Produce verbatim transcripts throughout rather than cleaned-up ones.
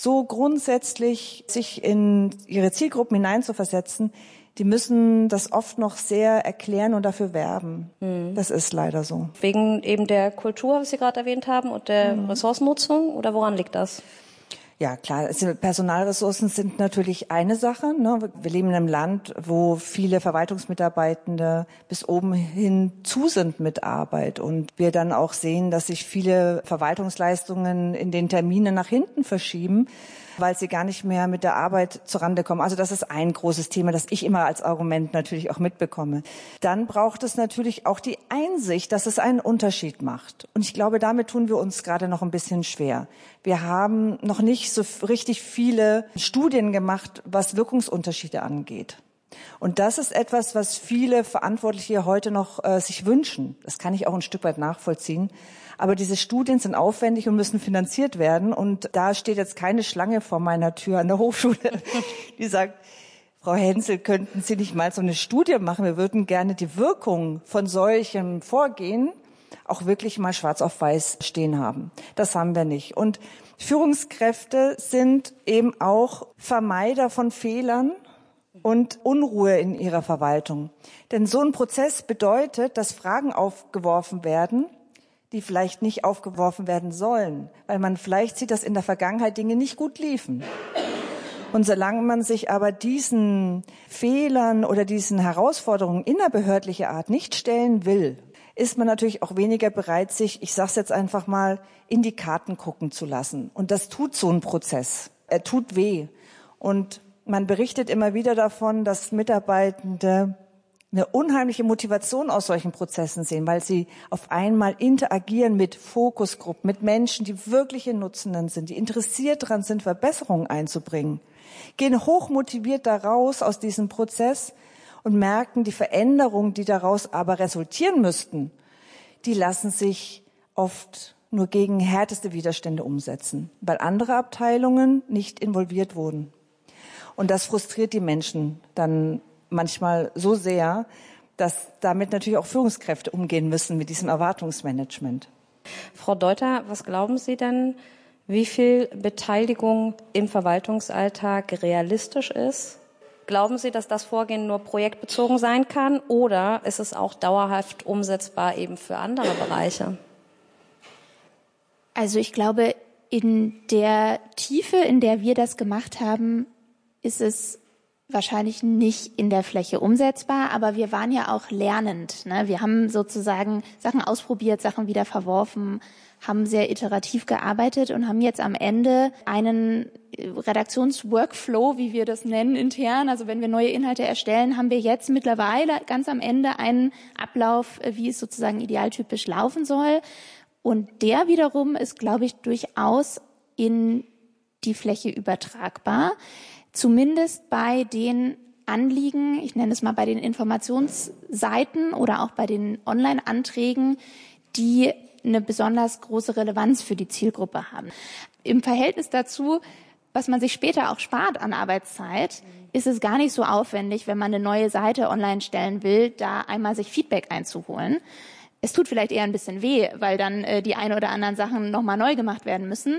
so grundsätzlich sich in ihre Zielgruppen hineinzuversetzen, die müssen das oft noch sehr erklären und dafür werben. Mhm. Das ist leider so. Wegen eben der Kultur, was Sie gerade erwähnt haben, und der mhm. Ressourcennutzung, oder woran liegt das? Ja, klar, Personalressourcen sind natürlich eine Sache. Ne? Wir leben in einem Land, wo viele Verwaltungsmitarbeitende bis oben hin zu sind mit Arbeit und wir dann auch sehen, dass sich viele Verwaltungsleistungen in den Terminen nach hinten verschieben, weil sie gar nicht mehr mit der Arbeit zurande kommen. Also das ist ein großes Thema, das ich immer als Argument natürlich auch mitbekomme. Dann braucht es natürlich auch die Einsicht, dass es einen Unterschied macht. Und ich glaube, damit tun wir uns gerade noch ein bisschen schwer. Wir haben noch nicht so richtig viele Studien gemacht, was Wirkungsunterschiede angeht. Und das ist etwas, was viele Verantwortliche heute noch äh, sich wünschen. Das kann ich auch ein Stück weit nachvollziehen. Aber diese Studien sind aufwendig und müssen finanziert werden. Und da steht jetzt keine Schlange vor meiner Tür an der Hochschule, die sagt, Frau Hensel, könnten Sie nicht mal so eine Studie machen? Wir würden gerne die Wirkung von solchem Vorgehen auch wirklich mal schwarz auf weiß stehen haben. Das haben wir nicht. Und Führungskräfte sind eben auch Vermeider von Fehlern und Unruhe in ihrer Verwaltung. Denn so ein Prozess bedeutet, dass Fragen aufgeworfen werden, die vielleicht nicht aufgeworfen werden sollen, weil man vielleicht sieht, dass in der Vergangenheit Dinge nicht gut liefen. Und solange man sich aber diesen Fehlern oder diesen Herausforderungen innerbehördlicher Art nicht stellen will, ist man natürlich auch weniger bereit, sich, ich sag's jetzt einfach mal, in die Karten gucken zu lassen. Und das tut so ein Prozess. Er tut weh. Und man berichtet immer wieder davon, dass Mitarbeitende eine unheimliche Motivation aus solchen Prozessen sehen, weil sie auf einmal interagieren mit Fokusgruppen, mit Menschen, die wirkliche Nutzenden sind, die interessiert daran sind, Verbesserungen einzubringen, gehen hochmotiviert daraus aus diesem Prozess und merken, die Veränderungen, die daraus aber resultieren müssten, die lassen sich oft nur gegen härteste Widerstände umsetzen, weil andere Abteilungen nicht involviert wurden. Und das frustriert die Menschen dann manchmal so sehr, dass damit natürlich auch Führungskräfte umgehen müssen mit diesem Erwartungsmanagement. Frau Deuter, was glauben Sie denn, wie viel Beteiligung im Verwaltungsalltag realistisch ist? Glauben Sie, dass das Vorgehen nur projektbezogen sein kann oder ist es auch dauerhaft umsetzbar eben für andere Bereiche? Also ich glaube, in der Tiefe, in der wir das gemacht haben, ist es wahrscheinlich nicht in der Fläche umsetzbar, aber wir waren ja auch lernend. Ne? Wir haben sozusagen Sachen ausprobiert, Sachen wieder verworfen, haben sehr iterativ gearbeitet und haben jetzt am Ende einen Redaktionsworkflow, wie wir das nennen intern. Also wenn wir neue Inhalte erstellen, haben wir jetzt mittlerweile ganz am Ende einen Ablauf, wie es sozusagen idealtypisch laufen soll. Und der wiederum ist, glaube ich, durchaus in die Fläche übertragbar. Zumindest bei den Anliegen, ich nenne es mal bei den Informationsseiten oder auch bei den Online-Anträgen, die eine besonders große Relevanz für die Zielgruppe haben. Im Verhältnis dazu, was man sich später auch spart an Arbeitszeit, ist es gar nicht so aufwendig, wenn man eine neue Seite online stellen will, da einmal sich Feedback einzuholen. Es tut vielleicht eher ein bisschen weh, weil dann äh, die ein oder anderen Sachen nochmal neu gemacht werden müssen.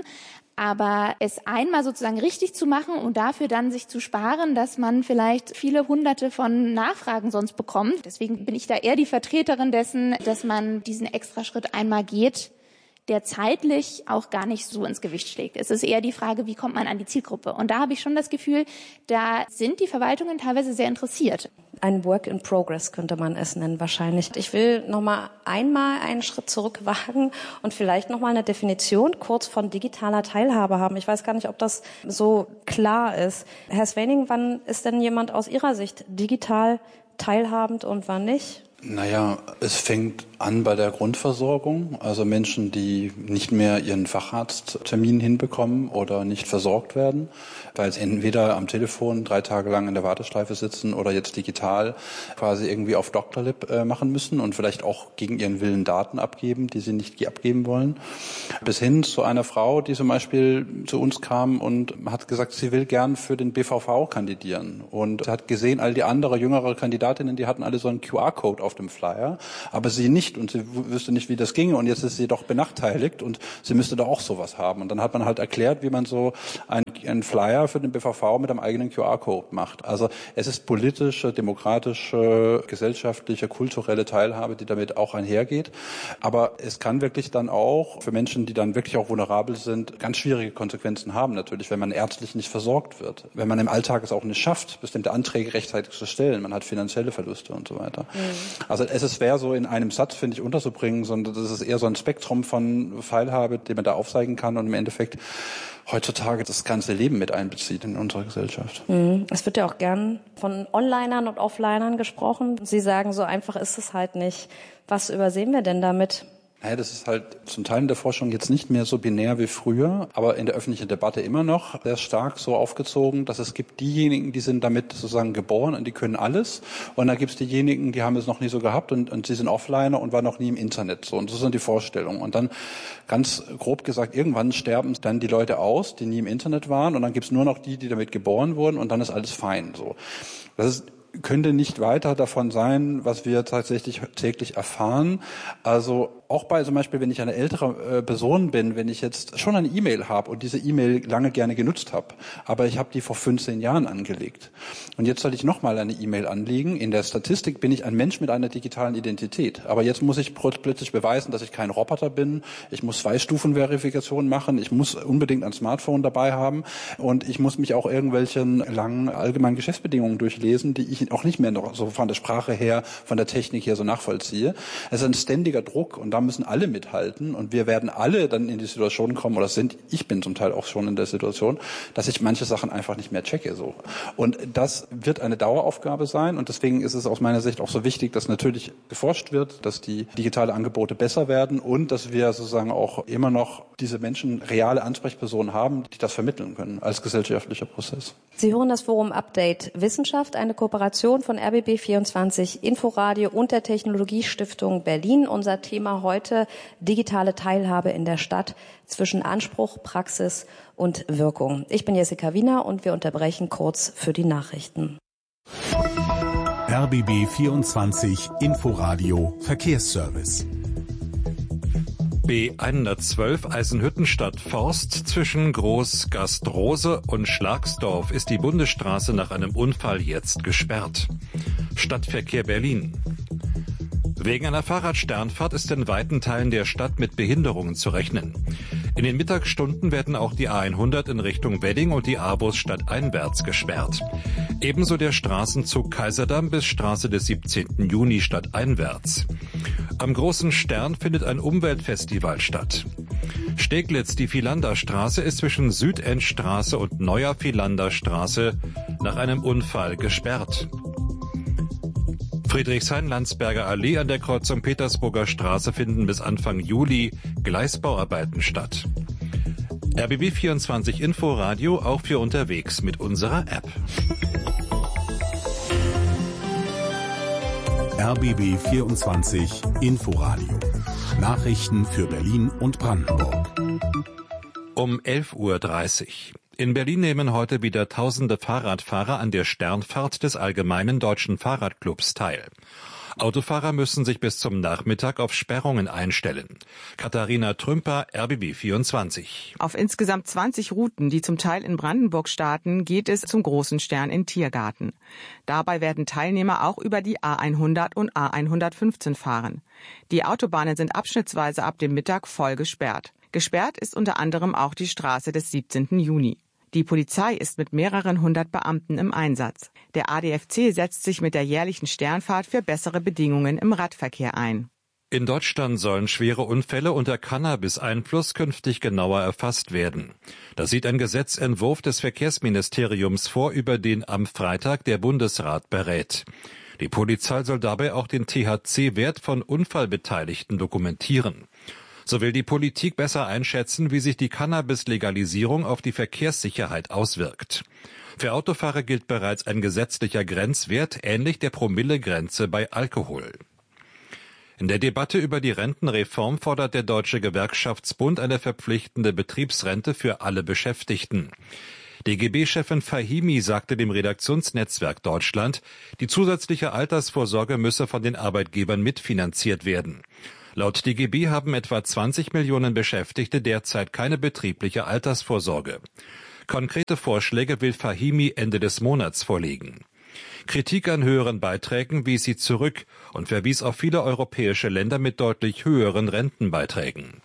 Aber es einmal sozusagen richtig zu machen und dafür dann sich zu sparen, dass man vielleicht viele hunderte von Nachfragen sonst bekommt. Deswegen bin ich da eher die Vertreterin dessen, dass man diesen Extraschritt einmal geht, der zeitlich auch gar nicht so ins Gewicht schlägt. Es ist eher die Frage, wie kommt man an die Zielgruppe? Und da habe ich schon das Gefühl, da sind die Verwaltungen teilweise sehr interessiert. Ein Work in Progress könnte man es nennen wahrscheinlich. Ich will noch mal einmal einen Schritt zurück wagen und vielleicht noch mal eine Definition kurz von digitaler Teilhabe haben. Ich weiß gar nicht, ob das so klar ist. Herr Swaning, wann ist denn jemand aus Ihrer Sicht digital teilhabend und wann nicht? Naja, es fängt an bei der Grundversorgung, also Menschen, die nicht mehr ihren Facharzttermin hinbekommen oder nicht versorgt werden, weil sie entweder am Telefon drei Tage lang in der Warteschleife sitzen oder jetzt digital quasi irgendwie auf Doktorlib äh, machen müssen und vielleicht auch gegen ihren Willen Daten abgeben, die sie nicht abgeben wollen. Bis hin zu einer Frau, die zum Beispiel zu uns kam und hat gesagt, sie will gern für den B V V kandidieren und hat gesehen, all die anderen jüngere Kandidatinnen, die hatten alle so einen Q R-Code auf dem Flyer, aber sie nicht und sie wüsste nicht, wie das ginge und jetzt ist sie doch benachteiligt und sie müsste da auch sowas haben. Und dann hat man halt erklärt, wie man so einen eigentlich einen Flyer für den B V V mit einem eigenen Q R-Code macht. Also es ist politische, demokratische, gesellschaftliche, kulturelle Teilhabe, die damit auch einhergeht. Aber es kann wirklich dann auch für Menschen, die dann wirklich auch vulnerabel sind, ganz schwierige Konsequenzen haben natürlich, wenn man ärztlich nicht versorgt wird. Wenn man im Alltag es auch nicht schafft, bestimmte Anträge rechtzeitig zu stellen. Man hat finanzielle Verluste und so weiter. Mhm. Also es ist schwer, so in einem Satz, finde ich, unterzubringen, sondern das ist eher so ein Spektrum von Teilhabe, den man da aufzeigen kann und im Endeffekt heutzutage das ganze Leben mit einbezieht in unserer Gesellschaft. Es wird ja auch gern von Onlinern und Offlinern gesprochen. Sie sagen, so einfach ist es halt nicht. Was übersehen wir denn damit? Ja, das ist halt zum Teil in der Forschung jetzt nicht mehr so binär wie früher, aber in der öffentlichen Debatte immer noch sehr stark so aufgezogen, dass es gibt diejenigen, die sind damit sozusagen geboren und die können alles. Und dann gibt es diejenigen, die haben es noch nie so gehabt und, und sie sind Offliner und waren noch nie im Internet. So, und so sind die Vorstellungen. Und dann ganz grob gesagt, irgendwann sterben dann die Leute aus, die nie im Internet waren. Und dann gibt es nur noch die, die damit geboren wurden und dann ist alles fein. So, das ist könnte nicht weiter davon sein, was wir tatsächlich täglich erfahren. Also auch bei zum Beispiel, wenn ich eine ältere äh, Person bin, wenn ich jetzt schon eine E-Mail habe und diese E-Mail lange gerne genutzt habe, aber ich habe die vor fünfzehn Jahren angelegt und jetzt soll ich nochmal eine E-Mail anlegen. In der Statistik bin ich ein Mensch mit einer digitalen Identität, aber jetzt muss ich plötzlich beweisen, dass ich kein Roboter bin. Ich muss Zwei-Stufen-Verifikation machen. Ich muss unbedingt ein Smartphone dabei haben und ich muss mich auch irgendwelchen langen allgemeinen Geschäftsbedingungen durchlesen, die ich auch nicht mehr noch so von der Sprache her, von der Technik her so nachvollziehe. Es ist ein ständiger Druck und da müssen alle mithalten und wir werden alle dann in die Situation kommen, oder sind, ich bin zum Teil auch schon in der Situation, dass ich manche Sachen einfach nicht mehr checke, so. Und das wird eine Daueraufgabe sein und deswegen ist es aus meiner Sicht auch so wichtig, dass natürlich geforscht wird, dass die digitale Angebote besser werden und dass wir sozusagen auch immer noch diese Menschen reale Ansprechpersonen haben, die das vermitteln können als gesellschaftlicher Prozess. Sie hören das Forum Update Wissenschaft, eine Kooperation von R B B vierundzwanzig, Inforadio und der Technologiestiftung Berlin. Unser Thema heute: digitale Teilhabe in der Stadt zwischen Anspruch, Praxis und Wirkung. Ich bin Jessica Wiener und wir unterbrechen kurz für die Nachrichten. R B B vierundzwanzig Inforadio Verkehrsservice. B hundertzwölf Eisenhüttenstadt Forst zwischen Groß-Gastrose und Schlagsdorf ist die Bundesstraße nach einem Unfall jetzt gesperrt. Stadtverkehr Berlin. Wegen einer Fahrradsternfahrt ist in weiten Teilen der Stadt mit Behinderungen zu rechnen. In den Mittagsstunden werden auch die A hundert in Richtung Wedding und die A-Bus stadteinwärts gesperrt. Ebenso der Straßenzug Kaiserdamm bis Straße des siebzehnten Juni stadteinwärts. Am Großen Stern findet ein Umweltfestival statt. Steglitz, die Vilanderstraße, ist zwischen Südendstraße und Neuer Vilanderstraße nach einem Unfall gesperrt. Friedrichshain-Landsberger Allee an der Kreuzung Petersburger Straße finden bis Anfang Juli Gleisbauarbeiten statt. R B B vierundzwanzig Inforadio auch für unterwegs mit unserer App. R B B vierundzwanzig Inforadio. Nachrichten für Berlin und Brandenburg. Um elf Uhr dreißig. In Berlin nehmen heute wieder tausende Fahrradfahrer an der Sternfahrt des Allgemeinen Deutschen Fahrradclubs teil. Autofahrer müssen sich bis zum Nachmittag auf Sperrungen einstellen. Katharina Trümper, R B B vierundzwanzig. Auf insgesamt zwanzig Routen, die zum Teil in Brandenburg starten, geht es zum Großen Stern in Tiergarten. Dabei werden Teilnehmer auch über die A hundert und A hundertfünfzehn fahren. Die Autobahnen sind abschnittsweise ab dem Mittag voll gesperrt. Gesperrt ist unter anderem auch die Straße des siebzehnten Juni. Die Polizei ist mit mehreren hundert Beamten im Einsatz. Der A D F C setzt sich mit der jährlichen Sternfahrt für bessere Bedingungen im Radverkehr ein. In Deutschland sollen schwere Unfälle unter Cannabis-Einfluss künftig genauer erfasst werden. Das sieht ein Gesetzentwurf des Verkehrsministeriums vor, über den am Freitag der Bundesrat berät. Die Polizei soll dabei auch den T H C-Wert von Unfallbeteiligten dokumentieren. So will die Politik besser einschätzen, wie sich die Cannabis-Legalisierung auf die Verkehrssicherheit auswirkt. Für Autofahrer gilt bereits ein gesetzlicher Grenzwert, ähnlich der Promillegrenze bei Alkohol. In der Debatte über die Rentenreform fordert der Deutsche Gewerkschaftsbund eine verpflichtende Betriebsrente für alle Beschäftigten. D G B-Chefin Fahimi sagte dem Redaktionsnetzwerk Deutschland, die zusätzliche Altersvorsorge müsse von den Arbeitgebern mitfinanziert werden. Laut D G B haben etwa zwanzig Millionen Beschäftigte derzeit keine betriebliche Altersvorsorge. Konkrete Vorschläge will Fahimi Ende des Monats vorlegen. Kritik an höheren Beiträgen wies sie zurück und verwies auf viele europäische Länder mit deutlich höheren Rentenbeiträgen.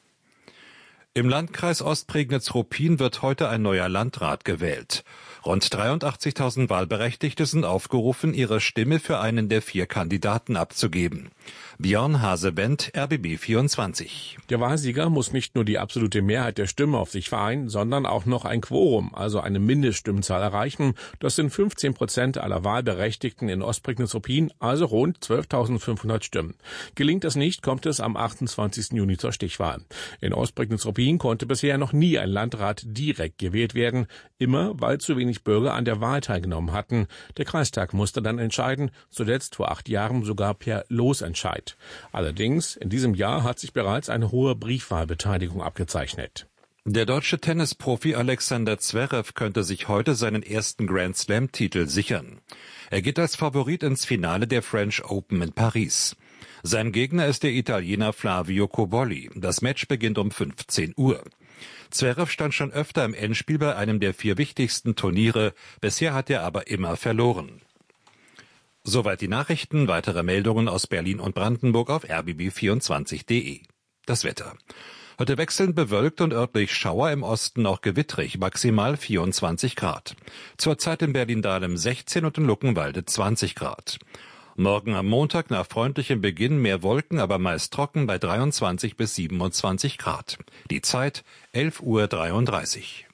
Im Landkreis Ostprignitz-Ruppin wird heute ein neuer Landrat gewählt. Rund dreiundachtzigtausend Wahlberechtigte sind aufgerufen, ihre Stimme für einen der vier Kandidaten abzugeben. Björn Hasebent, R B B vierundzwanzig. Der Wahlsieger muss nicht nur die absolute Mehrheit der Stimmen auf sich vereinen, sondern auch noch ein Quorum, also eine Mindeststimmenzahl erreichen. Das sind fünfzehn Prozent aller Wahlberechtigten in Ostprignitz-Ruppin, also rund zwölftausendfünfhundert Stimmen. Gelingt das nicht, kommt es am achtundzwanzigsten Juni zur Stichwahl. In Ostprignitz-Ruppin konnte bisher noch nie ein Landrat direkt gewählt werden, immer weil zu wenig Bürger an der Wahl teilgenommen hatten. Der Kreistag musste dann entscheiden, zuletzt vor acht Jahren sogar per Losentscheid. Allerdings, in diesem Jahr hat sich bereits eine hohe Briefwahlbeteiligung abgezeichnet. Der deutsche Tennisprofi Alexander Zverev könnte sich heute seinen ersten Grand-Slam-Titel sichern. Er geht als Favorit ins Finale der French Open in Paris. Sein Gegner ist der Italiener Flavio Cobolli. Das Match beginnt um fünfzehn Uhr. Zverev stand schon öfter im Endspiel bei einem der vier wichtigsten Turniere. Bisher hat er aber immer verloren. Soweit die Nachrichten. Weitere Meldungen aus Berlin und Brandenburg auf r b b vierundzwanzig punkt d e. Das Wetter. Heute wechselnd bewölkt und örtlich Schauer, im Osten auch gewittrig, maximal vierundzwanzig Grad. Zurzeit in Berlin-Dahlem sechzehn und in Luckenwalde zwanzig Grad. Morgen am Montag nach freundlichem Beginn mehr Wolken, aber meist trocken bei dreiundzwanzig bis siebenundzwanzig Grad. Die Zeit elf Uhr dreiunddreißig.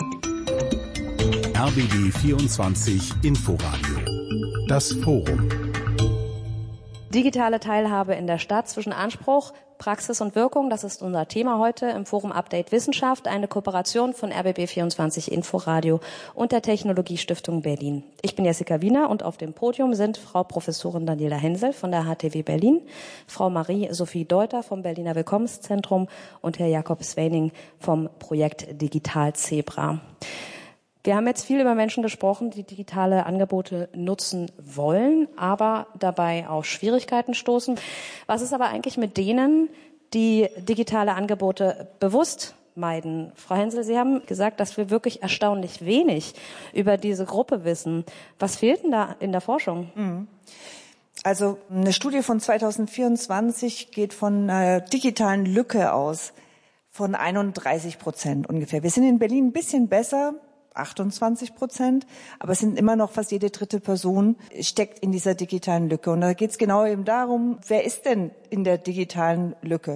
R B B vierundzwanzig Inforadio. Das Forum. Digitale Teilhabe in der Stadt zwischen Anspruch, Praxis und Wirkung, das ist unser Thema heute im Forum Update Wissenschaft, eine Kooperation von R B B vierundzwanzig Inforadio und der Technologiestiftung Berlin. Ich bin Jessica Wiener und auf dem Podium sind Frau Professorin Daniela Hensel von der H T W Berlin, Frau Marie-Sophie Deuter vom Berliner Willkommenszentrum und Herr Jakob Swaning vom Projekt Digital Zebra. Wir haben jetzt viel über Menschen gesprochen, die digitale Angebote nutzen wollen, aber dabei auf Schwierigkeiten stoßen. Was ist aber eigentlich mit denen, die digitale Angebote bewusst meiden? Frau Hensel, Sie haben gesagt, dass wir wirklich erstaunlich wenig über diese Gruppe wissen. Was fehlt denn da in der Forschung? Also eine Studie von zweitausendvierundzwanzig geht von einer digitalen Lücke aus, von einunddreißig Prozent ungefähr. Wir sind in Berlin ein bisschen besser, achtundzwanzig Prozent, aber es sind immer noch fast jede dritte Person steckt in dieser digitalen Lücke. Und da geht es genau eben darum, wer ist denn in der digitalen Lücke?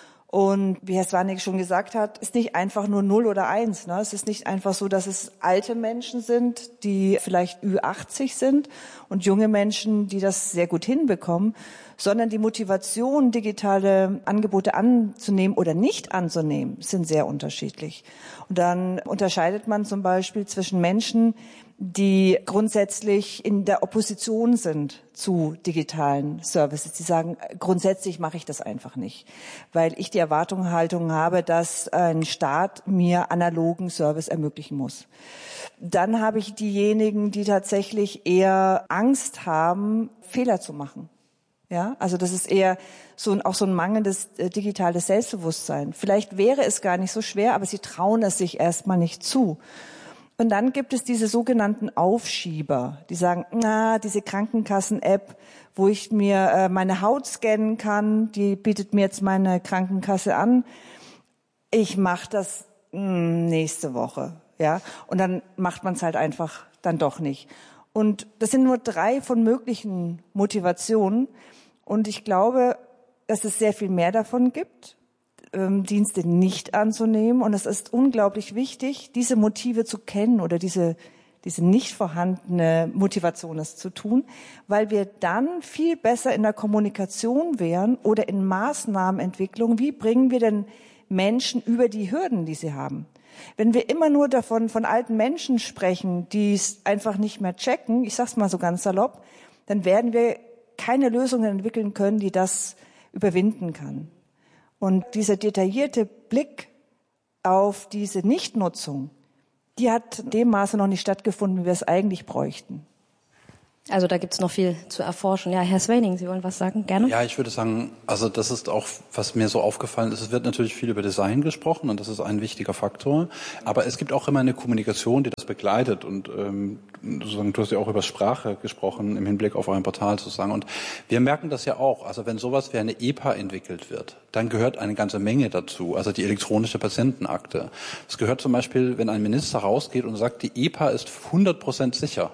Und wie Herr Swanek schon gesagt hat, ist nicht einfach nur null oder eins. Ne? Es ist nicht einfach so, dass es alte Menschen sind, die vielleicht Ü achtzig sind und junge Menschen, die das sehr gut hinbekommen, sondern die Motivation, digitale Angebote anzunehmen oder nicht anzunehmen, sind sehr unterschiedlich. Und dann unterscheidet man zum Beispiel zwischen Menschen, die grundsätzlich in der Opposition sind zu digitalen Services. Die sagen, grundsätzlich mache ich das einfach nicht, weil ich die Erwartungshaltung habe, dass ein Staat mir analogen Service ermöglichen muss. Dann habe ich diejenigen, die tatsächlich eher Angst haben, Fehler zu machen. Ja, also das ist eher so ein, auch so ein mangelndes äh, digitales Selbstbewusstsein. Vielleicht wäre es gar nicht so schwer, aber sie trauen es sich erstmal nicht zu. Und dann gibt es diese sogenannten Aufschieber, die sagen, na, diese Krankenkassen-App, wo ich mir äh, meine Haut scannen kann, die bietet mir jetzt meine Krankenkasse an. Ich mache das mh, nächste Woche, ja. Und dann macht man es halt einfach dann doch nicht. Und das sind nur drei von möglichen Motivationen. Und ich glaube, dass es sehr viel mehr davon gibt, Dienste nicht anzunehmen. Und es ist unglaublich wichtig, diese Motive zu kennen oder diese, diese nicht vorhandene Motivation, es zu tun, weil wir dann viel besser in der Kommunikation wären oder in Maßnahmenentwicklung. Wie bringen wir denn Menschen über die Hürden, die sie haben? Wenn wir immer nur davon von alten Menschen sprechen, die es einfach nicht mehr checken, ich sag's mal so ganz salopp, dann werden wir keine Lösungen entwickeln können, die das überwinden kann. Und dieser detaillierte Blick auf diese Nichtnutzung, die hat in dem Maße noch nicht stattgefunden, wie wir es eigentlich bräuchten. Also da gibt's noch viel zu erforschen. Ja, Herr Swaning, Sie wollen was sagen? Gerne. Ja, ich würde sagen, also das ist auch, was mir so aufgefallen ist. Es wird natürlich viel über Design gesprochen und das ist ein wichtiger Faktor. Aber es gibt auch immer eine Kommunikation, die das begleitet. Und ähm, sozusagen, du hast ja auch über Sprache gesprochen im Hinblick auf euer Portal sozusagen. Und wir merken das ja auch. Also wenn sowas wie eine E P A entwickelt wird, dann gehört eine ganze Menge dazu. Also die elektronische Patientenakte. Es gehört zum Beispiel, wenn ein Minister rausgeht und sagt, die E P A ist hundert Prozent sicher.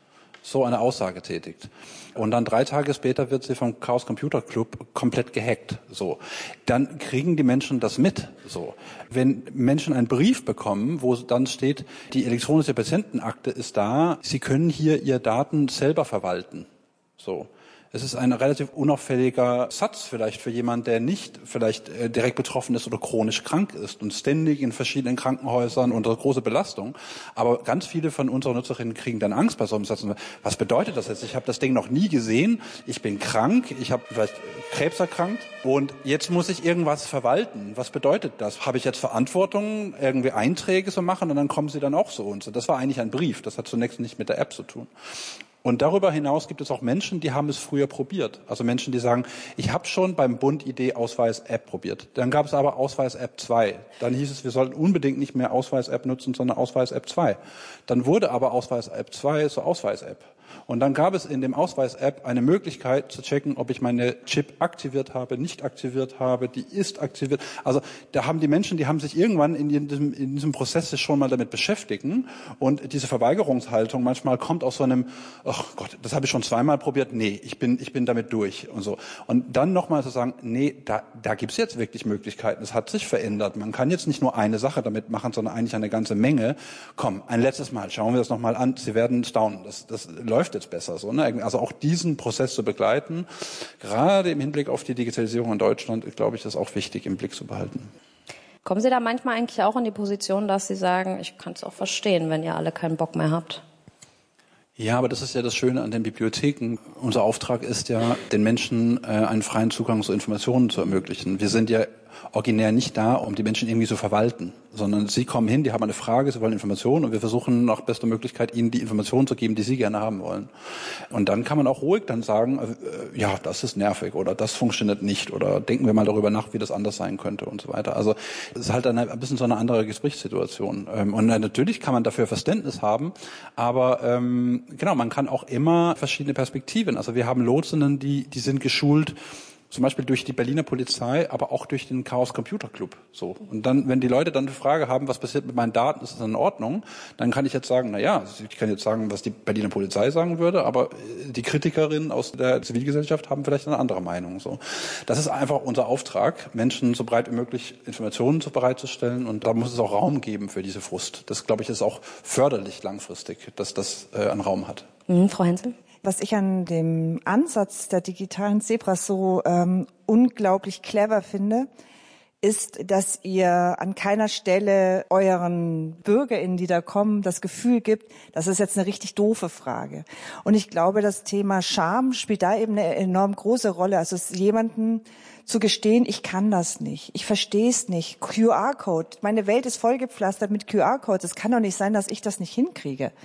So eine Aussage tätigt. Und dann drei Tage später wird sie vom Chaos Computer Club komplett gehackt. So. Dann kriegen die Menschen das mit. So. Wenn Menschen einen Brief bekommen, wo dann steht, die elektronische Patientenakte ist da, sie können hier ihre Daten selber verwalten. So. Es ist ein relativ unauffälliger Satz vielleicht für jemanden, der nicht vielleicht äh, direkt betroffen ist oder chronisch krank ist und ständig in verschiedenen Krankenhäusern unter große Belastung. Aber ganz viele von unseren Nutzerinnen kriegen dann Angst bei so einem Satz. Was bedeutet das jetzt? Ich habe das Ding noch nie gesehen. Ich bin krank. Ich habe vielleicht Krebs erkrankt. Und jetzt muss ich irgendwas verwalten. Was bedeutet das? Habe ich jetzt Verantwortung, irgendwie Einträge zu machen? Und dann kommen sie dann auch so und so. Das war eigentlich ein Brief. Das hat zunächst nicht mit der App zu tun. Und darüber hinaus gibt es auch Menschen, die haben es früher probiert. Also Menschen, die sagen, ich habe schon beim Bund-Idee Ausweis-App probiert. Dann gab es aber Ausweis-App zwei. Dann hieß es, wir sollten unbedingt nicht mehr Ausweis-App nutzen, sondern Ausweis-App zwei. Dann wurde aber Ausweis-App zwei zur Ausweis-App. Und dann gab es in dem Ausweis-App eine Möglichkeit zu checken, ob ich meine Chip aktiviert habe, nicht aktiviert habe, die ist aktiviert. Also da haben die Menschen, die haben sich irgendwann in diesem, in diesem Prozess sich schon mal damit beschäftigen. Und diese Verweigerungshaltung manchmal kommt aus so einem, ach Gott, das habe ich schon zweimal probiert, nee, ich bin, ich bin damit durch und so. Und dann nochmal zu sagen, nee, da, da gibt's jetzt wirklich Möglichkeiten. Es hat sich verändert. Man kann jetzt nicht nur eine Sache damit machen, sondern eigentlich eine ganze Menge. Komm, ein letztes Mal, schauen wir das nochmal an. Sie werden staunen. Das, das läuft jetzt besser so, ne? Also auch diesen Prozess zu begleiten, gerade im Hinblick auf die Digitalisierung in Deutschland, glaube ich, das ist auch wichtig im Blick zu behalten. Kommen Sie da manchmal eigentlich auch in die Position, dass Sie sagen, ich kann es auch verstehen, wenn ihr alle keinen Bock mehr habt? Ja, aber das ist ja das Schöne an den Bibliotheken. Unser Auftrag ist ja, den Menschen äh, einen freien Zugang zu Informationen zu ermöglichen. Wir sind ja originär nicht da, um die Menschen irgendwie zu verwalten, sondern sie kommen hin, die haben eine Frage, sie wollen Informationen und wir versuchen nach bester Möglichkeit, ihnen die Informationen zu geben, die sie gerne haben wollen. Und dann kann man auch ruhig dann sagen, äh, ja, das ist nervig oder das funktioniert nicht oder denken wir mal darüber nach, wie das anders sein könnte und so weiter. Also es ist halt eine, ein bisschen so eine andere Gesprächssituation. Ähm, und natürlich kann man dafür Verständnis haben, aber ähm, genau, man kann auch immer verschiedene Perspektiven. Also wir haben Lotsinnen, die, die sind geschult, zum Beispiel durch die Berliner Polizei, aber auch durch den Chaos Computer Club. So. Und dann, wenn die Leute dann eine Frage haben, was passiert mit meinen Daten, ist das in Ordnung? Dann kann ich jetzt sagen, na ja, ich kann jetzt sagen, was die Berliner Polizei sagen würde, aber die Kritikerinnen aus der Zivilgesellschaft haben vielleicht eine andere Meinung. So. Das ist einfach unser Auftrag, Menschen so breit wie möglich Informationen so bereitzustellen. Und da muss es auch Raum geben für diese Frust. Das, glaube ich, ist auch förderlich langfristig, dass das äh, einen Raum hat. Mhm, Frau Hensel? Was ich an dem Ansatz der digitalen Zebras so ähm, unglaublich clever finde, ist, dass ihr an keiner Stelle euren BürgerInnen, die da kommen, das Gefühl gibt, das ist jetzt eine richtig doofe Frage. Und ich glaube, das Thema Scham spielt da eben eine enorm große Rolle. Also es jemanden zu gestehen, ich kann das nicht, ich verstehe es nicht. Q R-Code, meine Welt ist vollgepflastert mit Q R-Codes. Es kann doch nicht sein, dass ich das nicht hinkriege.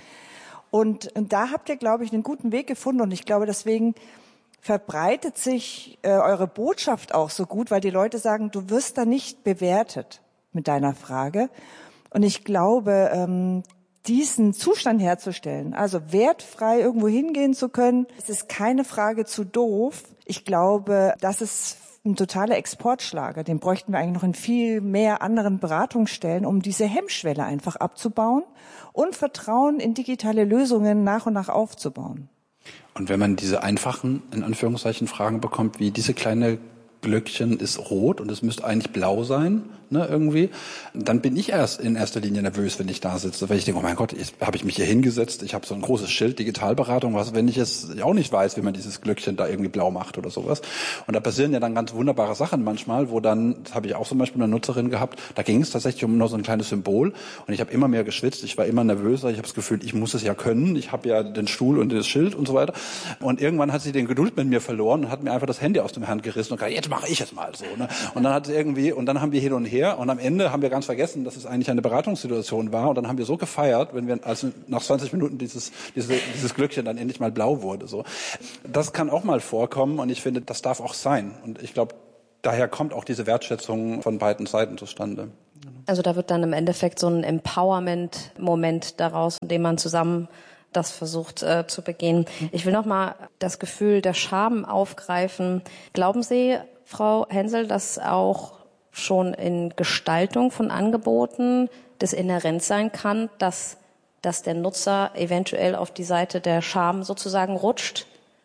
Und, und da habt ihr, glaube ich, einen guten Weg gefunden. Und ich glaube, deswegen verbreitet sich äh, eure Botschaft auch so gut, weil die Leute sagen, du wirst da nicht bewertet mit deiner Frage. Und ich glaube, ähm, diesen Zustand herzustellen, also wertfrei irgendwo hingehen zu können, es ist keine Frage zu doof. Ich glaube, das ist ein totaler Exportschlager. Den bräuchten wir eigentlich noch in viel mehr anderen Beratungsstellen, um diese Hemmschwelle einfach abzubauen und Vertrauen in digitale Lösungen nach und nach aufzubauen. Und wenn man diese einfachen, in Anführungszeichen, Fragen bekommt, wie diese kleine Glöckchen ist rot und es müsste eigentlich blau sein, ne, irgendwie, dann bin ich erst in erster Linie nervös, wenn ich da sitze, weil ich denke, oh mein Gott, jetzt habe ich mich hier hingesetzt, ich habe so ein großes Schild, Digitalberatung, was, wenn ich jetzt auch nicht weiß, wie man dieses Glöckchen da irgendwie blau macht oder sowas. Und da passieren ja dann ganz wunderbare Sachen manchmal, wo dann, das habe ich auch zum Beispiel eine Nutzerin gehabt, da ging es tatsächlich um nur so ein kleines Symbol und ich habe immer mehr geschwitzt, ich war immer nervöser, ich habe das Gefühl, ich muss es ja können, ich habe ja den Stuhl und das Schild und so weiter. Und irgendwann hat sie den Geduld mit mir verloren und hat mir einfach das Handy aus dem Hand gerissen und gesagt, jetzt jetzt mache ich es mal so. Ne? Und dann hat es irgendwie, und dann haben wir hin und her und am Ende haben wir ganz vergessen, dass es eigentlich eine Beratungssituation war und dann haben wir so gefeiert, wenn wir, als nach zwanzig Minuten dieses, diese, dieses Glöckchen dann endlich mal blau wurde. So. Das kann auch mal vorkommen und ich finde, das darf auch sein. Und ich glaube, daher kommt auch diese Wertschätzung von beiden Seiten zustande. Also da wird dann im Endeffekt so ein Empowerment-Moment daraus, in dem man zusammen das versucht äh, zu begehen. Ich will noch mal das Gefühl der Scham aufgreifen. Glauben Sie, Frau Hensel, dass auch schon in Gestaltung von Angeboten das inhärent sein kann, dass, dass der Nutzer eventuell auf die Seite der Scham sozusagen rutscht?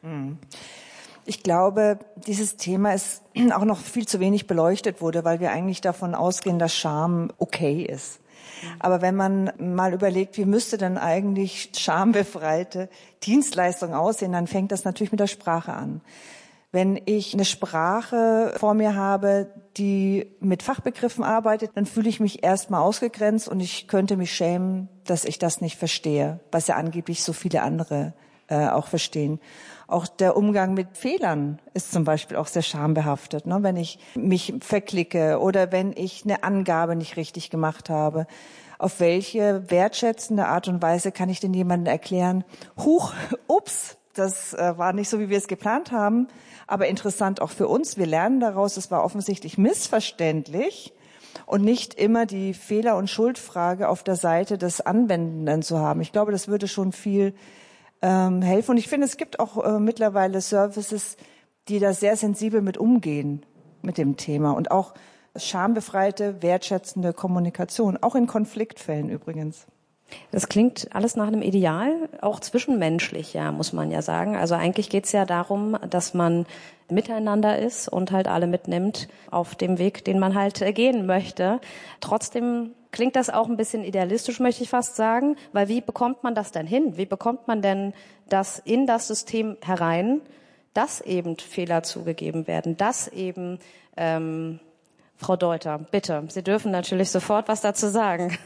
Ich glaube, dieses Thema ist auch noch viel zu wenig beleuchtet wurde, weil wir eigentlich davon ausgehen, dass Scham okay ist. Aber wenn man mal überlegt, wie müsste denn eigentlich schambefreite Dienstleistung aussehen, dann fängt das natürlich mit der Sprache an. Wenn ich eine Sprache vor mir habe, die mit Fachbegriffen arbeitet, dann fühle ich mich erstmal ausgegrenzt und ich könnte mich schämen, dass ich das nicht verstehe, was ja angeblich so viele andere äh, auch verstehen. Auch der Umgang mit Fehlern ist zum Beispiel auch sehr schambehaftet, ne? Wenn ich mich verklicke oder wenn ich eine Angabe nicht richtig gemacht habe. Auf welche wertschätzende Art und Weise kann ich denn jemandem erklären, huch, ups, das äh, war nicht so, wie wir es geplant haben, aber interessant auch für uns. Wir lernen daraus, es war offensichtlich missverständlich und nicht immer die Fehler- und Schuldfrage auf der Seite des Anwendenden zu haben. Ich glaube, das würde schon viel ähm, helfen. Und ich finde, es gibt auch äh, mittlerweile Services, die da sehr sensibel mit umgehen, mit dem Thema. Und auch schambefreite, wertschätzende Kommunikation, auch in Konfliktfällen übrigens. Das klingt alles nach einem Ideal, auch zwischenmenschlich, ja, muss man ja sagen. Also eigentlich geht's ja darum, dass man miteinander ist und halt alle mitnimmt auf dem Weg, den man halt gehen möchte. Trotzdem klingt das auch ein bisschen idealistisch, möchte ich fast sagen, weil wie bekommt man das denn hin? Wie bekommt man denn das in das System herein, dass eben Fehler zugegeben werden, dass eben ähm, Frau Deuter, bitte, Sie dürfen natürlich sofort was dazu sagen.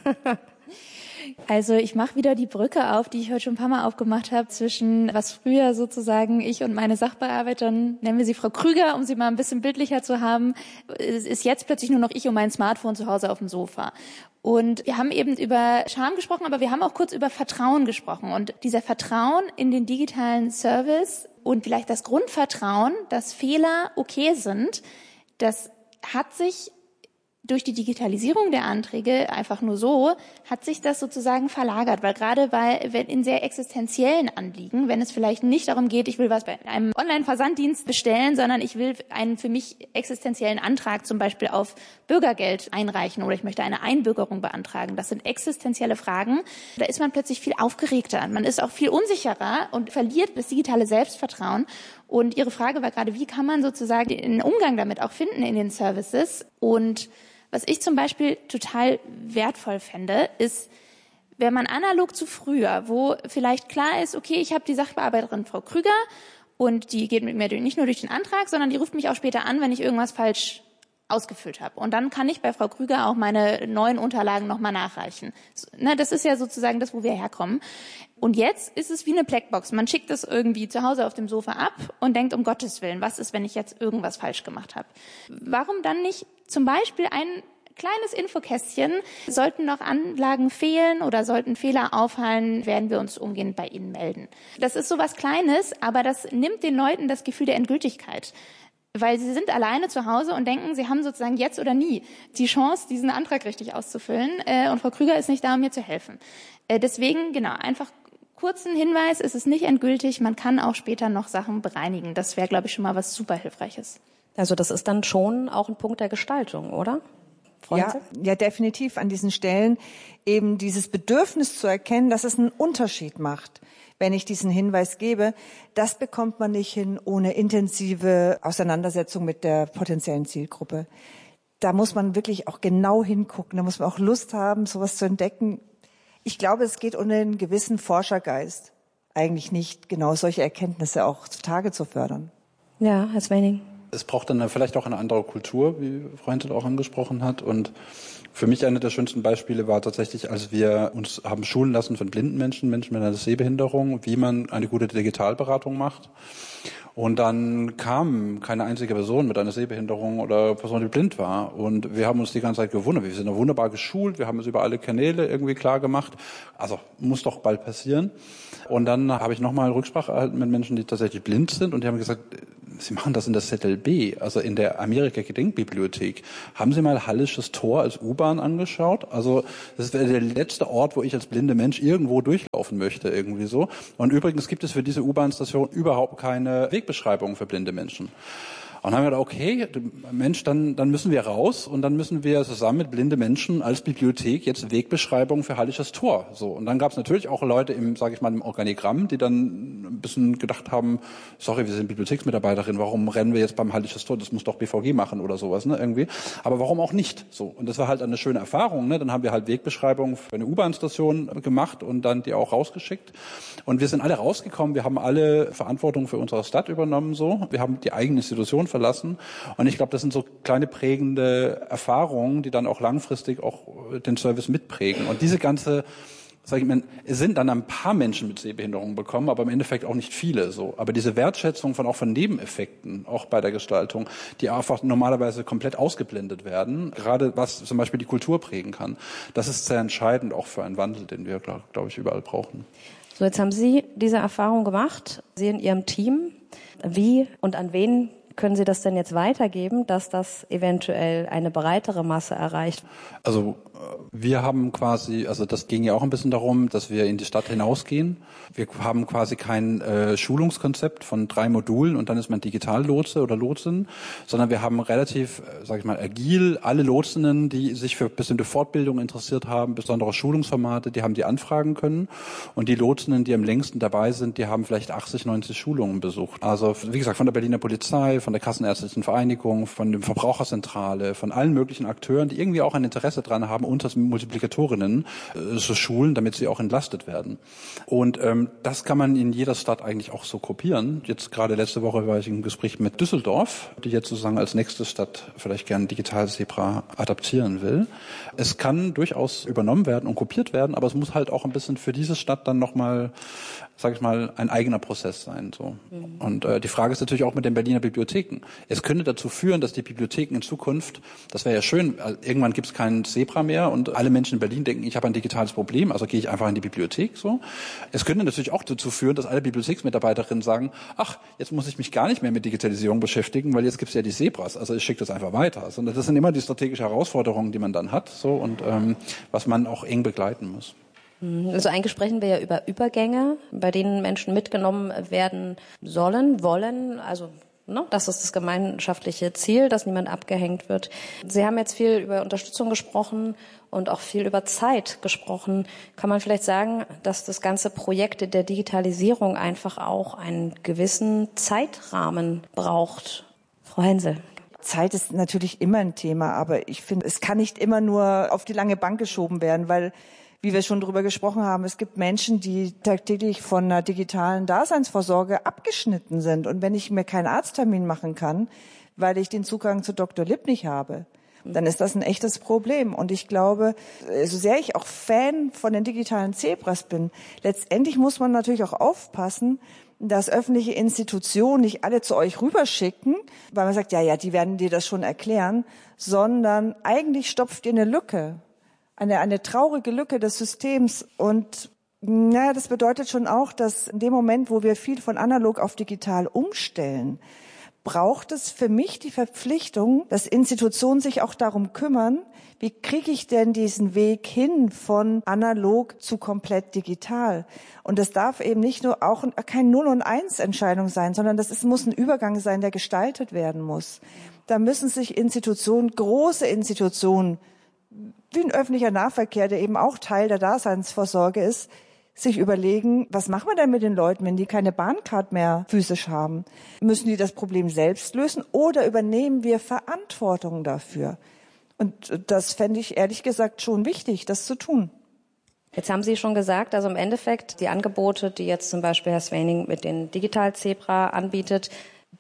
Also ich mache wieder die Brücke auf, die ich heute schon ein paar Mal aufgemacht habe, zwischen was früher sozusagen ich und meine Sachbearbeiterin, nennen wir sie Frau Krüger, um sie mal ein bisschen bildlicher zu haben, es ist jetzt plötzlich nur noch ich und mein Smartphone zu Hause auf dem Sofa. Und wir haben eben über Scham gesprochen, aber wir haben auch kurz über Vertrauen gesprochen. Und dieser Vertrauen in den digitalen Service und vielleicht das Grundvertrauen, dass Fehler okay sind, das hat sich durch die Digitalisierung der Anträge einfach nur so, hat sich das sozusagen verlagert, weil gerade bei wenn in sehr existenziellen Anliegen, wenn es vielleicht nicht darum geht, ich will was bei einem Online-Versanddienst bestellen, sondern ich will einen für mich existenziellen Antrag zum Beispiel auf Bürgergeld einreichen oder ich möchte eine Einbürgerung beantragen. Das sind existenzielle Fragen. Da ist man plötzlich viel aufgeregter. Man ist auch viel unsicherer und verliert das digitale Selbstvertrauen. Und Ihre Frage war gerade, wie kann man sozusagen den Umgang damit auch finden in den Services? Und was ich zum Beispiel total wertvoll fände, ist, wenn man analog zu früher, wo vielleicht klar ist, okay, ich habe die Sachbearbeiterin Frau Krüger und die geht mit mir nicht nur durch den Antrag, sondern die ruft mich auch später an, wenn ich irgendwas falsch ausgefüllt habe. Und dann kann ich bei Frau Krüger auch meine neuen Unterlagen nochmal nachreichen. Das ist ja sozusagen das, wo wir herkommen. Und jetzt ist es wie eine Blackbox. Man schickt es irgendwie zu Hause auf dem Sofa ab und denkt, um Gottes Willen, was ist, wenn ich jetzt irgendwas falsch gemacht habe? Warum dann nicht zum Beispiel ein kleines Infokästchen? Sollten noch Anlagen fehlen oder sollten Fehler auffallen, werden wir uns umgehend bei Ihnen melden. Das ist sowas Kleines, aber das nimmt den Leuten das Gefühl der Endgültigkeit. Weil sie sind alleine zu Hause und denken, sie haben sozusagen jetzt oder nie die Chance, diesen Antrag richtig auszufüllen. Und Frau Krüger ist nicht da, um mir zu helfen. Deswegen, genau, einfach kurzen Hinweis, es ist nicht endgültig. Man kann auch später noch Sachen bereinigen. Das wäre, glaube ich, schon mal was super Hilfreiches. Also das ist dann schon auch ein Punkt der Gestaltung, oder? Ja, ja, definitiv an diesen Stellen eben dieses Bedürfnis zu erkennen, dass es einen Unterschied macht, wenn ich diesen Hinweis gebe. Das bekommt man nicht hin ohne intensive Auseinandersetzung mit der potenziellen Zielgruppe. Da muss man wirklich auch genau hingucken, da muss man auch Lust haben, sowas zu entdecken. Ich glaube, es geht um einen gewissen Forschergeist, eigentlich nicht genau solche Erkenntnisse auch zutage zu fördern. Ja, Herr Swenning. Es braucht dann vielleicht auch eine andere Kultur, wie Frau Henselt auch angesprochen hat. Und für mich eine der schönsten Beispiele war tatsächlich, als wir uns haben schulen lassen von blinden Menschen, Menschen mit einer Sehbehinderung, wie man eine gute Digitalberatung macht. Und dann kam keine einzige Person mit einer Sehbehinderung oder Person, die blind war. Und wir haben uns die ganze Zeit gewundert. Wir sind wunderbar geschult, wir haben es über alle Kanäle irgendwie klar gemacht. Also muss doch bald passieren. Und dann habe ich nochmal Rücksprache erhalten mit Menschen, die tatsächlich blind sind. Und die haben gesagt, Sie machen das in der Z L B, also in der Amerika-Gedenkbibliothek. Haben Sie mal Hallisches Tor als U-Bahn angeschaut? Also das wäre der letzte Ort, wo ich als blinde Mensch irgendwo durchlaufen möchte, irgendwie so. Und übrigens gibt es für diese U-Bahn-Station überhaupt keine Wegbeschreibung für blinde Menschen. Und dann haben wir gedacht, okay, Mensch, dann, dann müssen wir raus und dann müssen wir zusammen mit blinde Menschen als Bibliothek jetzt Wegbeschreibungen für Hallisches Tor. So. Und dann gab es natürlich auch Leute im, sage ich mal, im Organigramm, die dann ein bisschen gedacht haben, sorry, wir sind Bibliotheksmitarbeiterin, warum rennen wir jetzt beim Hallisches Tor? Das muss doch B V G machen oder sowas, ne, irgendwie. Aber warum auch nicht? So. Und das war halt eine schöne Erfahrung, ne? Dann haben wir halt Wegbeschreibungen für eine U-Bahn-Station gemacht und dann die auch rausgeschickt. Und wir sind alle rausgekommen, wir haben alle Verantwortung für unsere Stadt übernommen, so. Wir haben die eigene Institution verlassen. Und ich glaube, das sind so kleine prägende Erfahrungen, die dann auch langfristig auch den Service mitprägen. Und diese ganze, sag ich mal, es sind dann ein paar Menschen mit Sehbehinderungen bekommen, aber im Endeffekt auch nicht viele, so. Aber diese Wertschätzung von auch von Nebeneffekten, auch bei der Gestaltung, die einfach normalerweise komplett ausgeblendet werden, gerade was zum Beispiel die Kultur prägen kann, das ist sehr entscheidend auch für einen Wandel, den wir, glaube glaub ich, überall brauchen. So, jetzt haben Sie diese Erfahrung gemacht, Sie in Ihrem Team. Wie und an wen können Sie das denn jetzt weitergeben, dass das eventuell eine breitere Masse erreicht? Also wir haben quasi, also das ging ja auch ein bisschen darum, dass wir in die Stadt hinausgehen. Wir haben quasi kein äh, Schulungskonzept von drei Modulen und dann ist man Digitallotse oder Lotsin, sondern wir haben relativ, äh, sag ich mal, agil alle Lotsinnen, die sich für bestimmte Fortbildungen interessiert haben, besondere Schulungsformate, die haben die anfragen können. Und die Lotsinnen, die am längsten dabei sind, die haben vielleicht achtzig, neunzig Schulungen besucht. Also wie gesagt, von der Berliner Polizei, von der Kassenärztlichen Vereinigung, von der Verbraucherzentrale, von allen möglichen Akteuren, die irgendwie auch ein Interesse dran haben, uns als Multiplikatorinnen äh, zu schulen, damit sie auch entlastet werden. Und ähm, das kann man in jeder Stadt eigentlich auch so kopieren. Jetzt gerade letzte Woche war ich im Gespräch mit Düsseldorf, die jetzt sozusagen als nächste Stadt vielleicht gerne Digital-Zebra adaptieren will. Es kann durchaus übernommen werden und kopiert werden, aber es muss halt auch ein bisschen für diese Stadt dann nochmal, sage ich mal, ein eigener Prozess sein. So. Mhm. Und äh, die Frage ist natürlich auch mit den Berliner Bibliotheken. Es könnte dazu führen, dass die Bibliotheken in Zukunft, das wäre ja schön, irgendwann gibt es keinen Zebra mehr und alle Menschen in Berlin denken, ich habe ein digitales Problem, also gehe ich einfach in die Bibliothek. So. Es könnte natürlich auch dazu führen, dass alle Bibliotheksmitarbeiterinnen sagen, ach, jetzt muss ich mich gar nicht mehr mit Digitalisierung beschäftigen, weil jetzt gibt es ja die Zebras, also ich schicke das einfach weiter. Also das sind immer die strategischen Herausforderungen, die man dann hat, so, und ähm, was man auch eng begleiten muss. Also eigentlich sprechen wir ja über Übergänge, bei denen Menschen mitgenommen werden sollen, wollen, also ne, das ist das gemeinschaftliche Ziel, dass niemand abgehängt wird. Sie haben jetzt viel über Unterstützung gesprochen und auch viel über Zeit gesprochen. Kann man vielleicht sagen, dass das ganze Projekt der Digitalisierung einfach auch einen gewissen Zeitrahmen braucht? Frau Hensel. Zeit ist natürlich immer ein Thema, aber ich finde, es kann nicht immer nur auf die lange Bank geschoben werden, weil, wie wir schon darüber gesprochen haben, es gibt Menschen, die tagtäglich von einer digitalen Daseinsvorsorge abgeschnitten sind. Und wenn ich mir keinen Arzttermin machen kann, weil ich den Zugang zu Doktor Lipp nicht habe, dann ist das ein echtes Problem. Und ich glaube, so sehr ich auch Fan von den digitalen Zebras bin, letztendlich muss man natürlich auch aufpassen, dass öffentliche Institutionen nicht alle zu euch rüberschicken, weil man sagt, ja, ja, die werden dir das schon erklären, sondern eigentlich stopft ihr eine Lücke. Eine, eine traurige Lücke des Systems. Und naja, das bedeutet schon auch, dass in dem Moment, wo wir viel von analog auf digital umstellen, braucht es für mich die Verpflichtung, dass Institutionen sich auch darum kümmern, wie kriege ich denn diesen Weg hin von analog zu komplett digital? Und das darf eben nicht nur auch kein Null- und Eins-Entscheidung sein, sondern das ist, muss ein Übergang sein, der gestaltet werden muss. Da müssen sich Institutionen, große Institutionen, wie ein öffentlicher Nahverkehr, der eben auch Teil der Daseinsvorsorge ist, sich überlegen, was machen wir denn mit den Leuten, wenn die keine Bahncard mehr physisch haben? Müssen die das Problem selbst lösen oder übernehmen wir Verantwortung dafür? Und das fände ich ehrlich gesagt schon wichtig, das zu tun. Jetzt haben Sie schon gesagt, also im Endeffekt die Angebote, die jetzt zum Beispiel Herr Swaning mit den Digital-Zebra anbietet,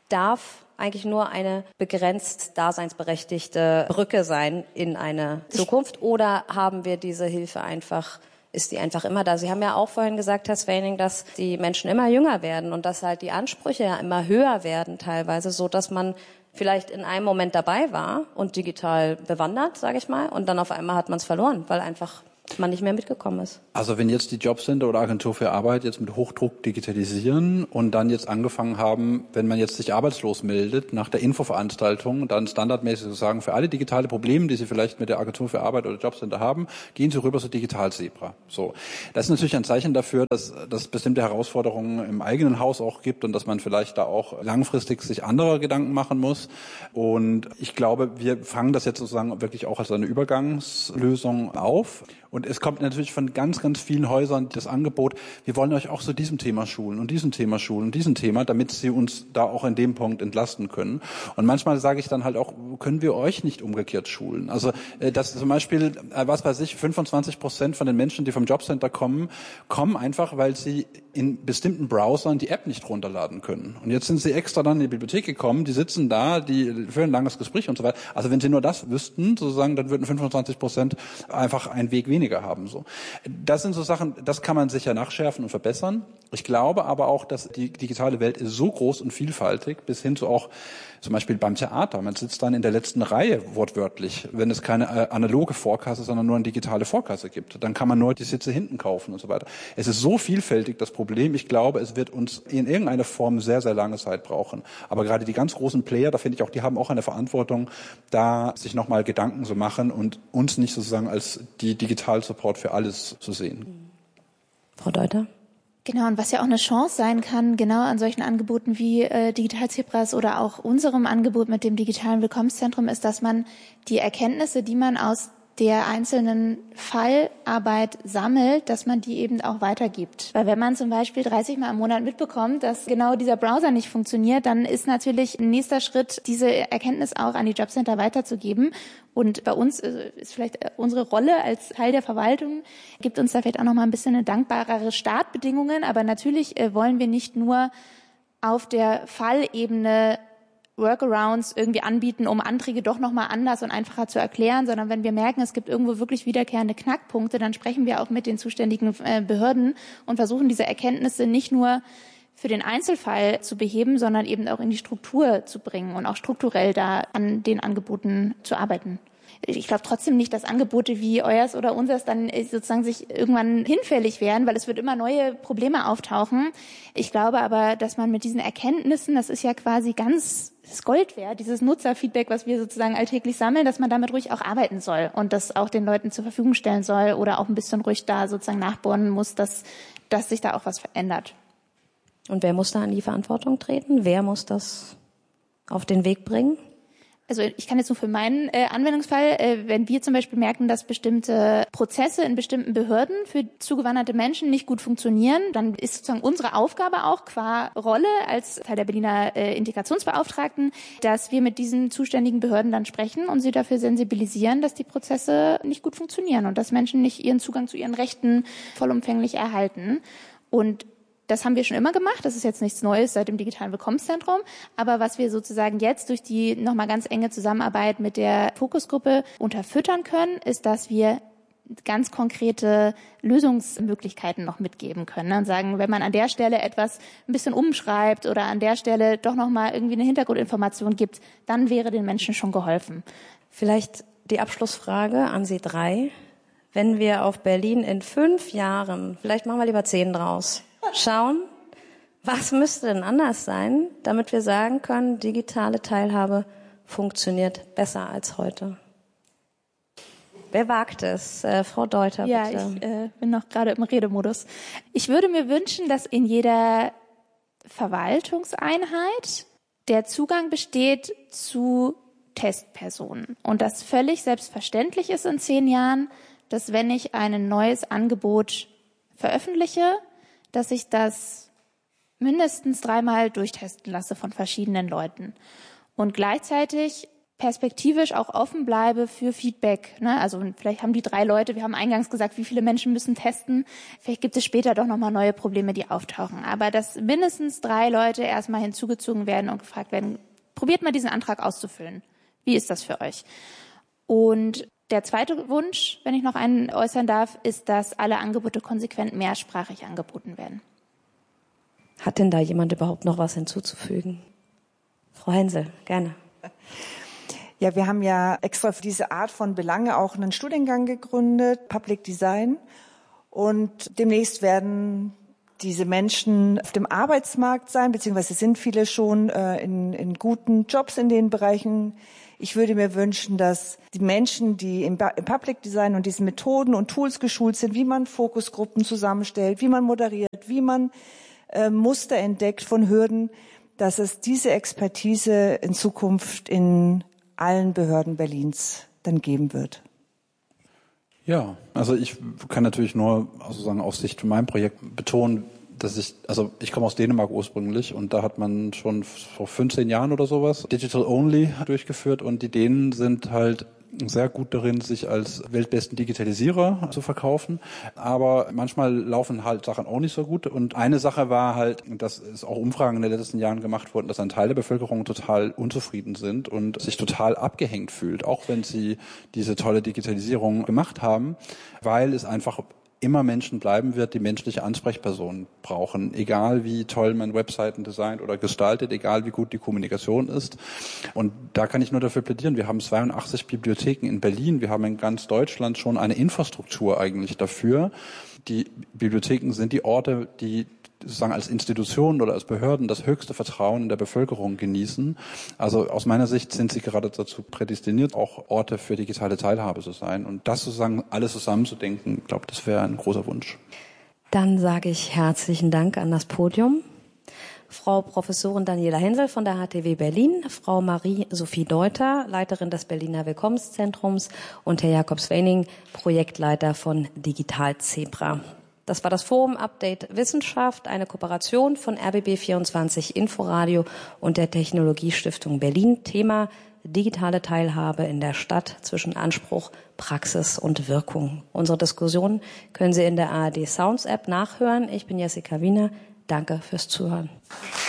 darf eigentlich nur eine begrenzt daseinsberechtigte Brücke sein in eine Zukunft? Oder haben wir diese Hilfe einfach, ist die einfach immer da? Sie haben ja auch vorhin gesagt, Herr Swaning, dass die Menschen immer jünger werden und dass halt die Ansprüche ja immer höher werden teilweise, so dass man vielleicht in einem Moment dabei war und digital bewandert, sage ich mal, und dann auf einmal hat man es verloren, weil einfach man nicht mehr mitgekommen ist. Also wenn jetzt die Jobcenter oder Agentur für Arbeit jetzt mit Hochdruck digitalisieren und dann jetzt angefangen haben, wenn man jetzt sich arbeitslos meldet, nach der Infoveranstaltung, dann standardmäßig zu sagen, für alle digitale Probleme, die Sie vielleicht mit der Agentur für Arbeit oder Jobcenter haben, gehen Sie rüber zu Digitalzebra. So. Das ist natürlich ein Zeichen dafür, dass es bestimmte Herausforderungen im eigenen Haus auch gibt und dass man vielleicht da auch langfristig sich andere Gedanken machen muss. Und ich glaube, wir fangen das jetzt sozusagen wirklich auch als eine Übergangslösung auf. Und es kommt natürlich von ganz, ganz vielen Häusern das Angebot, wir wollen euch auch zu diesem Thema schulen und diesem Thema schulen und diesem Thema, damit sie uns da auch in dem Punkt entlasten können. Und manchmal sage ich dann halt auch, können wir euch nicht umgekehrt schulen? Also dass zum Beispiel, was weiß ich, fünfundzwanzig Prozent von den Menschen, die vom Jobcenter kommen, kommen einfach, weil sie in bestimmten Browsern die App nicht runterladen können. Und jetzt sind sie extra dann in die Bibliothek gekommen, die sitzen da, die führen ein langes Gespräch und so weiter. Also wenn sie nur das wüssten, sozusagen, dann würden fünfundzwanzig Prozent einfach einen Weg weniger haben. So, das sind so Sachen, das kann man sicher nachschärfen und verbessern. Ich glaube aber auch, dass die digitale Welt ist so groß und vielfältig, bis hin zu auch zum Beispiel beim Theater. Man sitzt dann in der letzten Reihe wortwörtlich, wenn es keine äh, analoge Vorkasse, sondern nur eine digitale Vorkasse gibt. Dann kann man nur die Sitze hinten kaufen und so weiter. Es ist so vielfältig, das Problem. Ich glaube, es wird uns in irgendeiner Form sehr, sehr lange Zeit brauchen. Aber gerade die ganz großen Player, da finde ich auch, die haben auch eine Verantwortung, da sich nochmal Gedanken zu machen und uns nicht sozusagen als die Digital-Support für alles zu sehen. Frau Deuter? Genau, und was ja auch eine Chance sein kann, genau an solchen Angeboten wie äh, Digital-Zebras oder auch unserem Angebot mit dem digitalen Willkommenszentrum ist, dass man die Erkenntnisse, die man aus der einzelnen Fallarbeit sammelt, dass man die eben auch weitergibt. Weil wenn man zum Beispiel dreißig Mal im Monat mitbekommt, dass genau dieser Browser nicht funktioniert, dann ist natürlich ein nächster Schritt, diese Erkenntnis auch an die Jobcenter weiterzugeben. Und bei uns ist vielleicht unsere Rolle als Teil der Verwaltung, gibt uns da vielleicht auch noch mal ein bisschen eine dankbarere Startbedingungen. Aber natürlich wollen wir nicht nur auf der Fallebene Workarounds irgendwie anbieten, um Anträge doch nochmal anders und einfacher zu erklären, sondern wenn wir merken, es gibt irgendwo wirklich wiederkehrende Knackpunkte, dann sprechen wir auch mit den zuständigen Behörden und versuchen diese Erkenntnisse nicht nur für den Einzelfall zu beheben, sondern eben auch in die Struktur zu bringen und auch strukturell da an den Angeboten zu arbeiten. Ich glaube trotzdem nicht, dass Angebote wie euers oder unseres dann sozusagen sich irgendwann hinfällig werden, weil es wird immer neue Probleme auftauchen. Ich glaube aber, dass man mit diesen Erkenntnissen, das ist ja quasi ganz das Gold wert, dieses Nutzerfeedback, was wir sozusagen alltäglich sammeln, dass man damit ruhig auch arbeiten soll und das auch den Leuten zur Verfügung stellen soll oder auch ein bisschen ruhig da sozusagen nachbohren muss, dass, dass sich da auch was verändert. Und wer muss da an die Verantwortung treten? Wer muss das auf den Weg bringen? Also ich kann jetzt nur für meinen äh, Anwendungsfall, äh, wenn wir zum Beispiel merken, dass bestimmte Prozesse in bestimmten Behörden für zugewanderte Menschen nicht gut funktionieren, dann ist sozusagen unsere Aufgabe auch qua Rolle als Teil der Berliner äh, Integrationsbeauftragten, dass wir mit diesen zuständigen Behörden dann sprechen und sie dafür sensibilisieren, dass die Prozesse nicht gut funktionieren und dass Menschen nicht ihren Zugang zu ihren Rechten vollumfänglich erhalten. Und das haben wir schon immer gemacht. Das ist jetzt nichts Neues seit dem digitalen Willkommenszentrum. Aber was wir sozusagen jetzt durch die nochmal ganz enge Zusammenarbeit mit der Fokusgruppe unterfüttern können, ist, dass wir ganz konkrete Lösungsmöglichkeiten noch mitgeben können und sagen, wenn man an der Stelle etwas ein bisschen umschreibt oder an der Stelle doch nochmal irgendwie eine Hintergrundinformation gibt, dann wäre den Menschen schon geholfen. Vielleicht die Abschlussfrage an Sie drei. Wenn wir auf Berlin in fünf Jahren, vielleicht machen wir lieber zehn draus, schauen, was müsste denn anders sein, damit wir sagen können, digitale Teilhabe funktioniert besser als heute? Wer wagt es? Äh, Frau Deuter, bitte. Ja, ich äh, bin noch gerade im Redemodus. Ich würde mir wünschen, dass in jeder Verwaltungseinheit der Zugang besteht zu Testpersonen und das völlig selbstverständlich ist in zehn Jahren, dass wenn ich ein neues Angebot veröffentliche, dass ich das mindestens dreimal durchtesten lasse von verschiedenen Leuten. Und gleichzeitig perspektivisch auch offen bleibe für Feedback. Ne? Also vielleicht haben die drei Leute, wir haben eingangs gesagt, wie viele Menschen müssen testen. Vielleicht gibt es später doch nochmal neue Probleme, die auftauchen. Aber dass mindestens drei Leute erstmal hinzugezogen werden und gefragt werden, probiert mal diesen Antrag auszufüllen. Wie ist das für euch? Und der zweite Wunsch, wenn ich noch einen äußern darf, ist, dass alle Angebote konsequent mehrsprachig angeboten werden. Hat denn da jemand überhaupt noch was hinzuzufügen? Frau Hensel, gerne. Ja, wir haben ja extra für diese Art von Belange auch einen Studiengang gegründet, Public Design. Und demnächst werden diese Menschen auf dem Arbeitsmarkt sein, beziehungsweise sind viele schon äh, in, in guten Jobs in den Bereichen. Ich würde mir wünschen, dass die Menschen, die im, im Public Design und diesen Methoden und Tools geschult sind, wie man Fokusgruppen zusammenstellt, wie man moderiert, wie man äh, Muster entdeckt von Hürden, dass es diese Expertise in Zukunft in allen Behörden Berlins dann geben wird. Ja, also ich kann natürlich nur sozusagen aus Sicht von meinem Projekt betonen, dass ich, also ich komme aus Dänemark ursprünglich und da hat man schon vor fünfzehn Jahren oder sowas Digital Only durchgeführt und die Dänen sind halt sehr gut darin, sich als weltbesten Digitalisierer zu verkaufen. Aber manchmal laufen halt Sachen auch nicht so gut. Und eine Sache war halt, dass es auch Umfragen in den letzten Jahren gemacht wurden, dass ein Teil der Bevölkerung total unzufrieden sind und sich total abgehängt fühlt, auch wenn sie diese tolle Digitalisierung gemacht haben, weil es einfach immer Menschen bleiben wird, die menschliche Ansprechpersonen brauchen, egal wie toll man Webseiten designt oder gestaltet, egal wie gut die Kommunikation ist. Und da kann ich nur dafür plädieren, wir haben zweiundachtzig Bibliotheken in Berlin, wir haben in ganz Deutschland schon eine Infrastruktur eigentlich dafür. Die Bibliotheken sind die Orte, die sozusagen als Institutionen oder als Behörden das höchste Vertrauen in der Bevölkerung genießen. Also aus meiner Sicht sind sie gerade dazu prädestiniert, auch Orte für digitale Teilhabe zu sein. Und das sozusagen alles zusammenzudenken, ich glaube, das wäre ein großer Wunsch. Dann sage ich herzlichen Dank an das Podium. Frau Professorin Daniela Hensel von der H T W Berlin, Frau Marie-Sophie Deuter, Leiterin des Berliner Willkommenszentrums und Herr Jakob Swening, Projektleiter von Digital Zebra. Das war das Forum Update Wissenschaft, eine Kooperation von R B B vierundzwanzig Inforadio und der Technologiestiftung Berlin. Thema digitale Teilhabe in der Stadt zwischen Anspruch, Praxis und Wirkung. Unsere Diskussion können Sie in der A R D Sounds App nachhören. Ich bin Jessica Wiener. Danke fürs Zuhören.